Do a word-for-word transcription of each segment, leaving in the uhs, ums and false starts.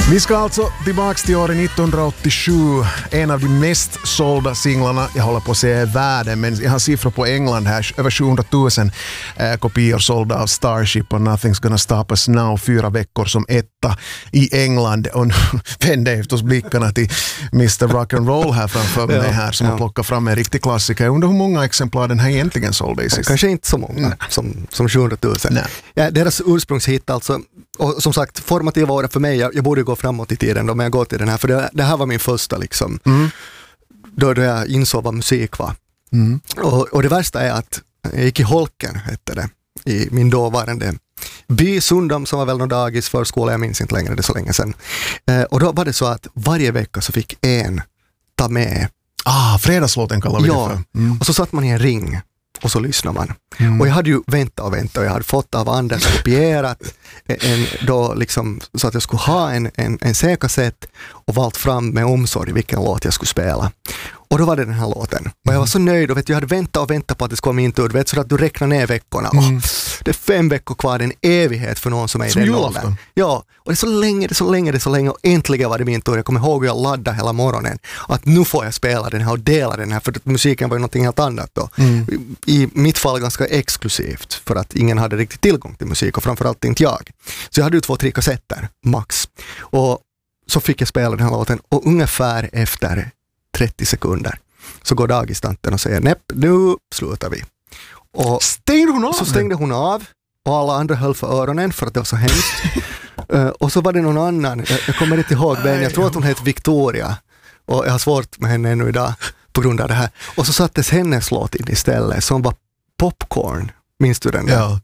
Vi ska alltså tillbaka till år nittonhundraåttiosju. En av de mest sålda singlarna, jag håller på att säga i världen, men jag har siffror på England här, över sjuhundratusen eh, kopior sålda av Starship och Nothing's Gonna Stop Us Now, fyra veckor som etta i England. Och nu vände jag förstås blickarna till mister Rock'n'Roll här framför mig här, som ja. har plockat fram en riktig klassiker. Jag undrar hur många exemplar den här egentligen sålde i sist. Kanske inte så många som, som sjuhundratusen. Ja, deras ursprungshit alltså. Och som sagt, formativa året för mig, jag, jag borde gå framåt i tiden då, men jag går till den här, för det, det här var min första liksom, mm. då, då jag insåg vad musik var. Mm. Och, och det värsta är att jag gick i Holken, hette det, i min dåvarande by Sundom, som var väl någon dagis förskola, jag minns inte längre, det är så länge sedan. Eh, och då var det så att varje vecka så fick en ta med. Ah, fredagslåten kallar vi ja, det för. Mm. och så satt man i en ring. Och så lyssnar man. Mm. Och jag hade ju väntat och väntat och jag hade fått av Anders kopierat en, då liksom, så att jag skulle ha en, en, en C-kassett och valt fram med omsorg vilken låt jag skulle spela. Och då var det den här låten. Mm. Och jag var så nöjd och vet, jag hade väntat och väntat på att det skulle vara min tur. Vet, så att du räknar ner veckorna. Mm. Oh, det är fem veckor kvar, det är en evighet för någon som är som i den åldern. Ja, och det är så länge, det är så länge, det är så länge och äntligen var det min tur. Jag kommer ihåg hur jag laddade hela morgonen. Att nu får jag spela den här och dela den här, för att musiken var ju någonting helt annat då. Mm. I, I mitt fall ganska exklusivt, för att ingen hade riktigt tillgång till musik och framförallt inte jag. Så jag hade ju två, tre kassetter, max. Och så fick jag spela den här låten och ungefär efter trettio sekunder så går dagistanten och säger näpp, nu slutar vi. Och stängde hon av? Så stängde hon av och alla andra höll för öronen för att det var så hemskt. uh, och så var det någon annan, jag, jag kommer inte ihåg vem, jag tror att hon heter Victoria och jag har svårt med henne ännu idag på grund av det här. Och så sattes hennes låt in istället som var Popcorn, minns du den där? Ja.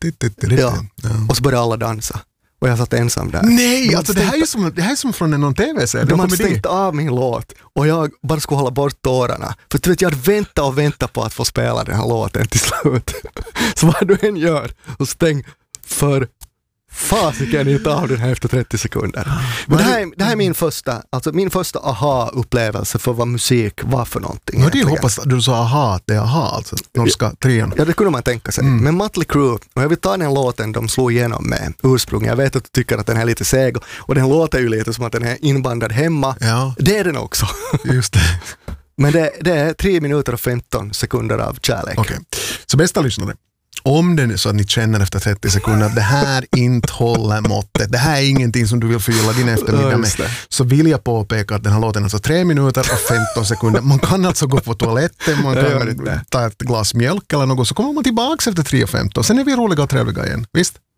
ja. Och så började alla dansa. Och jag satt ensam där. Nej, alltså det här är som, det här är som från någon tv-serie. De hade stängt av min låt och jag bara skulle hålla bort tårarna. För du vet, jag hade väntat och väntat på att få spela den här låten till slut. Så vad du än gör, och stäng för fasiken inte av den här efter trettio sekunder. Men det här, är, det här är min första, alltså min första aha-upplevelse för vad musik var för någonting. Ja, det hoppas du sa aha, att det är aha, alltså norska trean. Ja, det kunde man tänka sig. Mm. Men Mötley Crüe, och jag vill ta den låten de slog igenom med ursprung. Jag vet att du tycker att den är lite seg och den låter ju lite som att den är inbandad hemma. Ja. Det är den också. Just det. Men det, det är tre minuter och femton sekunder av kärlek. Okej, okay. Så bästa lyssnare. Om det är så att ni känner efter trettio sekunder att det här inte håller måttet, det här är ingenting som du vill förgylla din eftermiddag med, så vill jag påpeka att den här låten är alltså tre minuter och femton sekunder. Man kan alltså gå på toaletten, man kan ta ett glas mjölk eller något, så kommer man tillbaka efter tre och femton. Sen är vi roliga och trevliga igen, visst?